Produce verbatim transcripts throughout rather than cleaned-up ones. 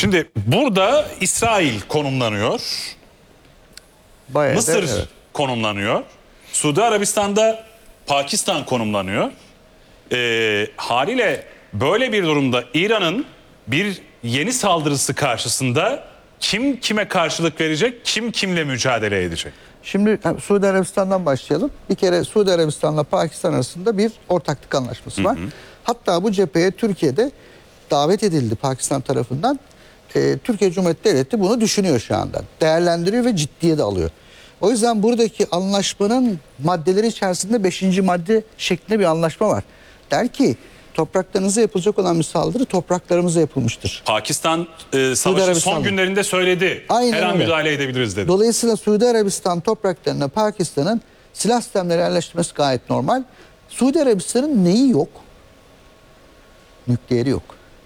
Şimdi burada İsrail konumlanıyor. Bayağı Mısır da, evet. konumlanıyor. Suudi Arabistan'da Pakistan konumlanıyor. Ee, haliyle böyle bir durumda İran'ın bir yeni saldırısı karşısında kim kime karşılık verecek, kim kimle mücadele edecek? Şimdi Suudi Arabistan'dan başlayalım. Bir kere Suudi Arabistan'la Pakistan arasında bir ortaklık anlaşması var. Hı hı. Hatta bu cepheye Türkiye'de davet edildi Pakistan tarafından. Ee, Türkiye Cumhuriyeti Devleti bunu düşünüyor şu anda. Değerlendiriyor ve ciddiye de alıyor. O yüzden buradaki anlaşmanın maddeleri içerisinde beşinci madde şeklinde bir anlaşma var. Der ki topraklarınıza yapılacak olan bir saldırı topraklarımıza yapılmıştır. Pakistan e, savaşın son günlerinde söyledi. Aynen Her an öyle. müdahale edebiliriz dedi. Dolayısıyla Suudi Arabistan topraklarına Pakistan'ın silah sistemleri yerleştirmesi gayet normal. Suudi Arabistan'ın neyi yok? Nükleeri yok.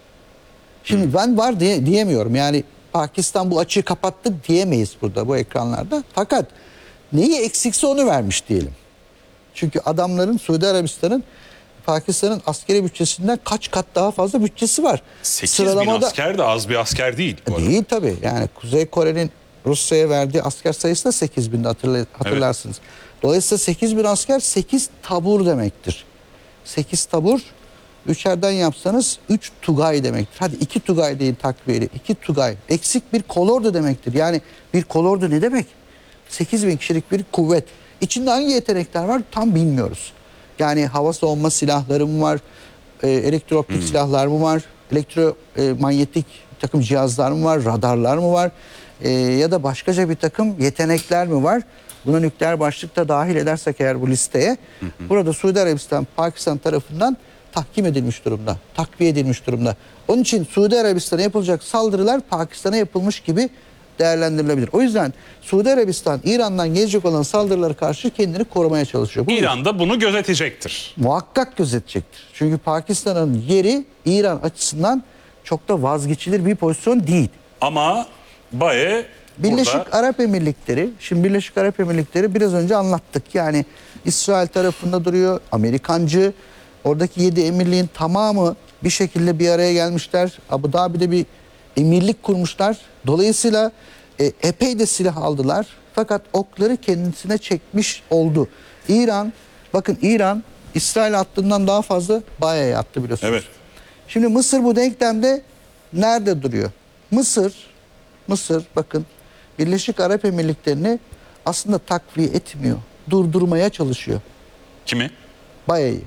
Şimdi hmm. ben var diye diyemiyorum. Yani Pakistan bu açığı kapattı diyemeyiz burada bu ekranlarda. Fakat neyi eksikse onu vermiş diyelim. Çünkü adamların Suudi Arabistan'ın Pakistan'ın askeri bütçesinden kaç kat daha fazla bütçesi var. sekiz bin asker de az bir asker değil. Değil tabii. Yani Kuzey Kore'nin Rusya'ya verdiği asker sayısı da sekiz binde hatırlarsınız. Evet. Dolayısıyla sekiz bin asker sekiz tabur demektir. sekiz tabur üçerden yapsanız üç tugay demektir. Hadi iki tugay değil takviyeli. iki tugay. Eksik bir kolordu demektir. Yani bir kolordu ne demek? sekiz bin kişilik bir kuvvet. İçinde hangi yetenekler var tam bilmiyoruz. Yani hava savunma silahları mı var? E, elektrooptik hmm. silahlar mı var? Elektromanyetik bir takım cihazlar mı var? Radarlar mı var? E, ya da başkaca bir takım yetenekler mi var? Buna nükleer başlıkta dahil edersek eğer bu listeye. Hmm. Burada Suudi Arabistan, Pakistan tarafından tahkim edilmiş durumda. Takviye edilmiş durumda. Onun için Suudi Arabistan'a yapılacak saldırılar Pakistan'a yapılmış gibi değerlendirilebilir. O yüzden Suudi Arabistan İran'dan gelecek olan saldırılara karşı kendini korumaya çalışıyor. Bu İran da bunu gözetecektir. Muhakkak gözetecektir. Çünkü Pakistan'ın yeri İran açısından çok da vazgeçilir bir pozisyon değil. Ama Baye Birleşik burada... Arap Emirlikleri, şimdi Birleşik Arap Emirlikleri biraz önce anlattık. Yani İsrail tarafında duruyor, Amerikancı. Oradaki yedi emirliğin tamamı bir şekilde bir araya gelmişler. Abu Dhabi'de bir emirlik kurmuşlar. Dolayısıyla e, epey de silah aldılar. Fakat okları kendisine çekmiş oldu. İran, bakın İran İsrail hattından daha fazla Baye'ye attı biliyorsunuz. Evet. Şimdi Mısır bu denklemde nerede duruyor? Mısır, Mısır bakın Birleşik Arap Emirlikleri'ni aslında takviye etmiyor. Durdurmaya çalışıyor. Kimi? Baye'yi.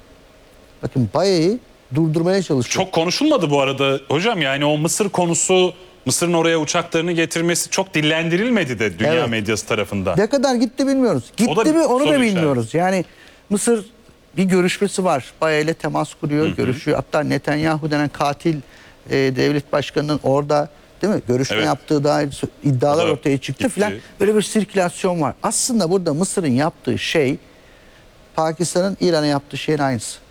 Bakın Baye'yi durdurmaya çalışıyor. Çok konuşulmadı bu arada hocam, yani o Mısır konusu, Mısır'ın oraya uçaklarını getirmesi çok dillendirilmedi de dünya evet. medyası tarafından. Ne kadar gitti bilmiyoruz. Gitti mi onu da bilmiyoruz. Yani Mısır bir görüşmesi var. Baye ile temas kuruyor, hı hı. görüşüyor. Hatta Netanyahu denen katil e, devlet başkanının orada değil mi görüşme evet. yaptığı dair iddialar ortaya çıktı filan. Böyle bir sirkülasyon var. Aslında burada Mısır'ın yaptığı şey Pakistan'ın İran'a yaptığı şeyin aynısı.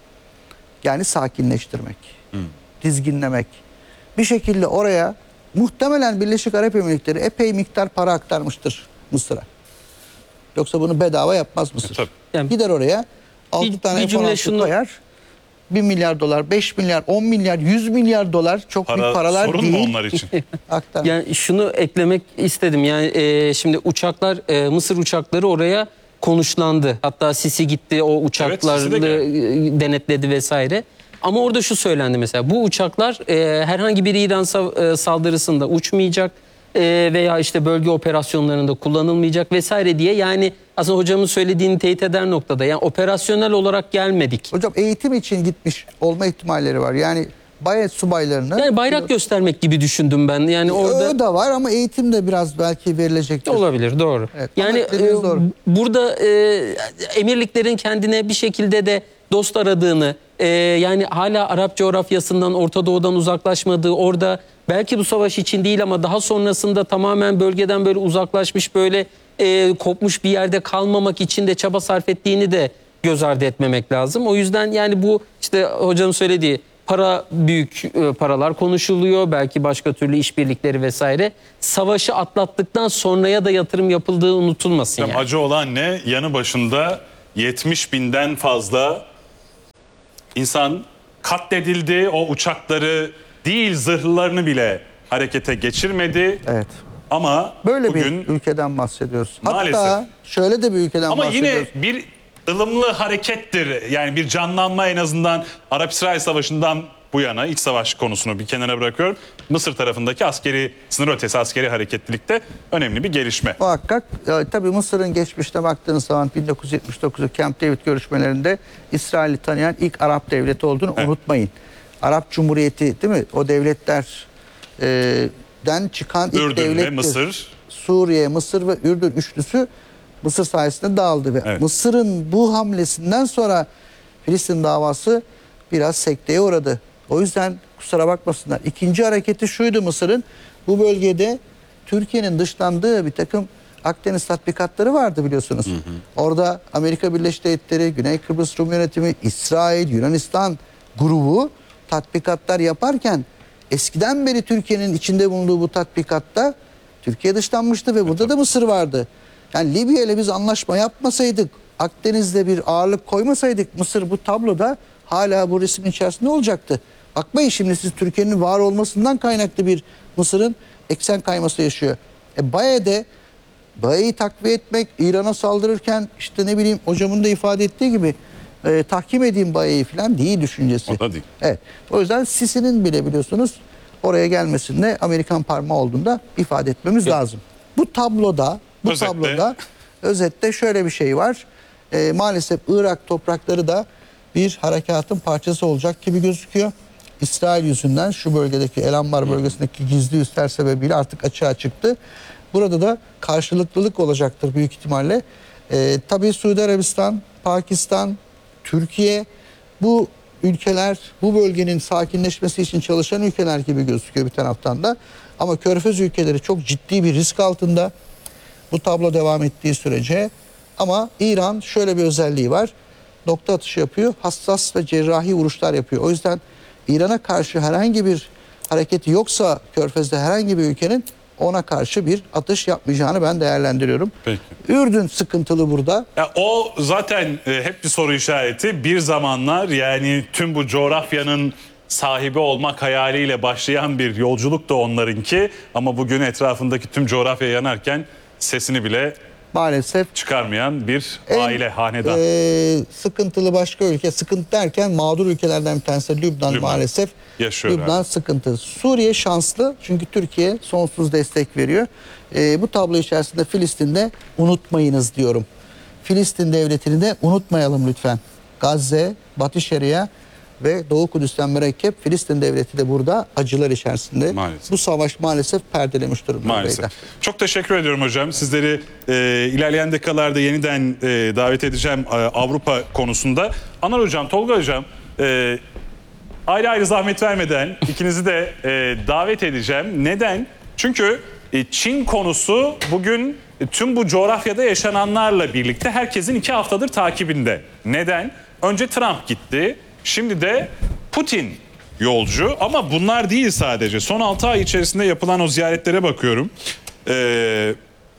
Yani sakinleştirmek, hmm. dizginlemek. Bir şekilde oraya muhtemelen Birleşik Arap Emirlikleri epey miktar para aktarmıştır Mısır'a. Yoksa bunu bedava yapmaz Mısır. E, yani Gider oraya altı tane F on altı şunu... koyar. bir milyar dolar, beş milyar, on milyar, yüz milyar dolar çok Para, büyük paralar sorun değil. Sorun mu onlar için? Yani şunu eklemek istedim. Yani e, şimdi uçaklar, e, Mısır uçakları oraya konuşlandı. Hatta Sisi gitti, o uçakları evet, de denetledi vesaire. Ama orada şu söylendi mesela. Bu uçaklar e, herhangi bir İran e, saldırısında uçmayacak e, veya işte bölge operasyonlarında kullanılmayacak vesaire diye. Yani aslında hocamın söylediğini teyit eder noktada. Yani operasyonel olarak gelmedik. Hocam eğitim için gitmiş olma ihtimalleri var. Yani Baye subaylarını... Yani bayrak göstermek gibi düşündüm ben. Yani orada o da var ama eğitim de biraz belki verilecektir. Olabilir, doğru. Evet, yani e, doğru. burada e, emirliklerin kendine bir şekilde de dost aradığını, e, yani hala Arap coğrafyasından, Orta Doğu'dan uzaklaşmadığı, orada belki bu savaş için değil ama daha sonrasında tamamen bölgeden böyle uzaklaşmış, böyle e, kopmuş bir yerde kalmamak için de çaba sarf ettiğini de göz ardı etmemek lazım. O yüzden yani bu işte hocanın söylediği para, büyük e, paralar konuşuluyor. Belki başka türlü işbirlikleri vesaire. Savaşı atlattıktan sonraya da yatırım yapıldığı unutulmasın. Yani. Acı olan ne? Yanı başında yetmiş binden fazla insan katledildi. O uçakları değil, zırhlarını bile harekete geçirmedi. Evet. Ama Böyle bugün bir ülkeden bahsediyoruz. Maalesef. Hatta şöyle de bir ülkeden ama bahsediyoruz. yine bir ılımlı harekettir. Yani bir canlanma, en azından Arap-İsrail Savaşı'ndan bu yana, iç savaş konusunu bir kenara bırakıyorum. Mısır tarafındaki askeri, sınır ötesi askeri hareketlilikte önemli bir gelişme. Muhakkak. E, tabii Mısır'ın geçmişte baktığınız zaman bin dokuz yüz yetmiş dokuz Camp David görüşmelerinde İsrail'i tanıyan ilk Arap devleti olduğunu Evet. unutmayın. Arap Cumhuriyeti, değil mi? O devletlerden çıkan ilk Ürdün ve devlettir. Mısır. Suriye, Mısır ve Ürdün üçlüsü Mısır sayesinde dağıldı ve Evet. Mısır'ın bu hamlesinden sonra Filistin davası biraz sekteye uğradı. O yüzden kusura bakmasınlar. İkinci hareketi şuydu Mısır'ın. Bu bölgede Türkiye'nin dışlandığı bir takım Akdeniz tatbikatları vardı biliyorsunuz. Hı hı. Orada Amerika Birleşik Devletleri, Güney Kıbrıs Rum Yönetimi, İsrail, Yunanistan grubu tatbikatlar yaparken eskiden beri Türkiye'nin içinde bulunduğu bu tatbikatta Türkiye dışlanmıştı ve burada da Mısır vardı. Yani Libya ile biz anlaşma yapmasaydık, Akdeniz'de bir ağırlık koymasaydık Mısır bu tabloda hala bu resmin içerisinde olacaktı. Bakmayın şimdi siz Türkiye'nin var olmasından kaynaklı bir Mısır'ın eksen kayması yaşıyor. E Baye'de Baye'yi takviye etmek, İran'a saldırırken işte ne bileyim hocamın da ifade ettiği gibi e, tahkim edeyim Baye'yi falan değil düşüncesi. O da değil. Evet. O yüzden Sisi'nin bile biliyorsunuz oraya gelmesinde Amerikan parmağı olduğunda ifade etmemiz evet. lazım. Bu tabloda bu Özetle. tabloda özette şöyle bir şey var. E, maalesef Irak toprakları da bir harekatın parçası olacak gibi gözüküyor. İsrail yüzünden şu bölgedeki El Anbar bölgesindeki gizli üsler sebebiyle artık açığa çıktı. Burada da karşılıklılık olacaktır büyük ihtimalle. E, tabii Suudi Arabistan, Pakistan, Türkiye bu ülkeler bu bölgenin sakinleşmesi için çalışan ülkeler gibi gözüküyor bir taraftan da. Ama Körfez ülkeleri çok ciddi bir risk altında bu tablo devam ettiği sürece. Ama İran şöyle bir özelliği var. Nokta atışı yapıyor. Hassas ve cerrahi vuruşlar yapıyor. O yüzden İran'a karşı herhangi bir hareketi yoksa Körfez'de herhangi bir ülkenin ona karşı bir atış yapmayacağını ben değerlendiriyorum. Peki. Ürdün sıkıntılı burada. Ya o zaten e, hep bir soru işareti. Bir zamanlar yani tüm bu coğrafyanın sahibi olmak hayaliyle başlayan bir yolculuk da onlarınki. Ama bugün etrafındaki tüm coğrafya yanarken sesini bile Maalesef çıkarmayan bir en, aile, hanedan. E, sıkıntılı başka ülke, sıkıntı derken mağdur ülkelerden bir tanesi Lübnan, Lübnan maalesef. yaşıyor Lübnan yani. sıkıntı. Suriye şanslı çünkü Türkiye sonsuz destek veriyor. E, bu tablo içerisinde Filistin'de unutmayınız diyorum. Filistin devletini de unutmayalım lütfen. Gazze, Batı Şeria ve Doğu Kudüs'ten mürekkep Filistin devleti de burada acılar içerisinde. Maalesef. Bu savaş maalesef perdelemiş durumda. Maalesef. Beyler. Çok teşekkür ediyorum hocam. Sizleri e, ilerleyen dakikalarda yeniden e, davet edeceğim e, Avrupa konusunda. Anar hocam, Tolga hocam, e, ayrı ayrı zahmet vermeden ikinizi de e, davet edeceğim. Neden? Çünkü e, Çin konusu bugün e, tüm bu coğrafyada yaşananlarla birlikte herkesin iki haftadır takibinde. Neden? Önce Trump gitti. Şimdi de Putin yolcu, ama bunlar değil sadece. Son altı ay içerisinde yapılan o ziyaretlere bakıyorum. Ee,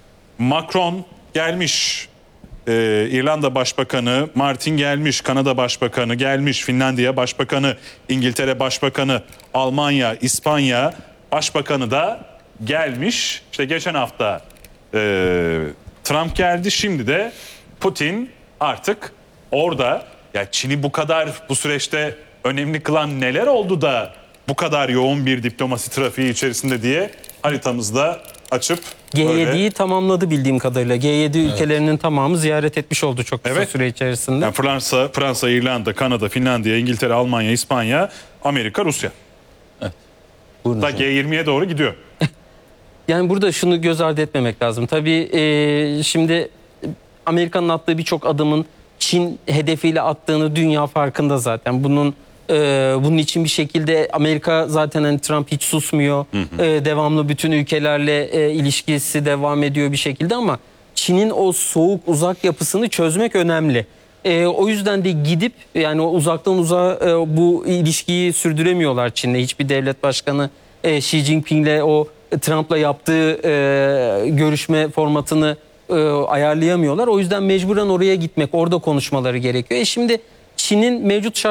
Macron gelmiş, ee, İrlanda Başbakanı, Martin gelmiş, Kanada Başbakanı gelmiş, Finlandiya Başbakanı, İngiltere Başbakanı, Almanya, İspanya Başbakanı da gelmiş. İşte geçen hafta ee, Trump geldi, şimdi de Putin artık orada. Ya Çin'i bu kadar bu süreçte önemli kılan neler oldu da bu kadar yoğun bir diplomasi trafiği içerisinde diye haritamızda açıp G yediyi böyle... tamamladı bildiğim kadarıyla. G yedi evet. ülkelerinin tamamı ziyaret etmiş oldu çok kısa evet. süre içerisinde. Yani Fransa, Fransa, İrlanda, Kanada, Finlandiya, İngiltere, Almanya, İspanya, Amerika, Rusya. Evet. Da G yirmiye doğru gidiyor. Yani burada şunu göz ardı etmemek lazım. Tabii e, şimdi Amerika'nın attığı birçok adımın Çin hedefiyle attığını dünya farkında zaten. Bunun e, bunun için bir şekilde Amerika zaten hani Trump hiç susmuyor. Hı hı. E, devamlı bütün ülkelerle e, ilişkisi devam ediyor bir şekilde, ama Çin'in o soğuk uzak yapısını çözmek önemli. E, o yüzden de gidip yani o uzaktan uzağa e, bu ilişkiyi sürdüremiyorlar Çin'le. Hiçbir devlet başkanı e, Xi Jinping'le o Trump'la yaptığı e, görüşme formatını e, ayarlayamıyorlar. O yüzden mecburen oraya gitmek, orada konuşmaları gerekiyor. E şimdi Çin'in mevcut şartları